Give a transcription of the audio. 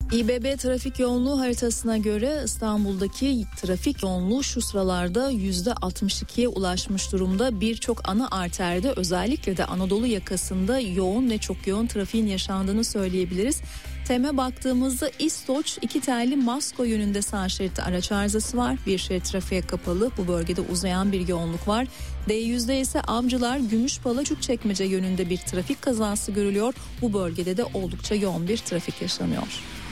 İBB trafik yoğunluğu haritasına göre İstanbul'daki trafik yoğunluğu şu sıralarda %62'ye ulaşmış durumda. Birçok ana arterde, özellikle de Anadolu yakasında yoğun ve çok yoğun trafiğin yaşandığını söyleyebiliriz. TEM'e baktığımızda İstoç, iki telli Masko yönünde sağ şeritte araç arızası var. Bir şerit trafiğe kapalı. Bu bölgede uzayan bir yoğunluk var. D100'de ise Avcılar, Gümüşpala, Küçükçekmece yönünde bir trafik kazası görülüyor. Bu bölgede de oldukça yoğun bir trafik yaşanıyor.